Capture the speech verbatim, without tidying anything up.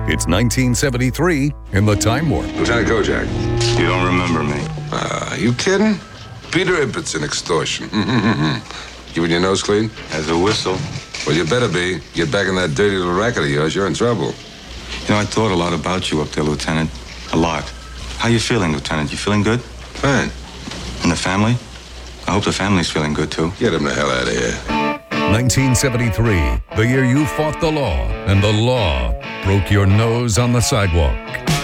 It's nineteen seventy-three in the Time Warp. Lieutenant Kojak. You don't remember me. Uh, you kidding? Peter Ibbotson, extortion. Keeping your nose clean? As a whistle. Well, you better be. Get back in that dirty little racket of yours, you're in trouble. You know, I thought a lot about you up there, Lieutenant. A lot. How you feeling, Lieutenant? You feeling good? Fine. And the family? I hope the family's feeling good, too. Get him the hell out of here. nineteen seventy-three, the year you fought the law, and the law broke your nose on the sidewalk.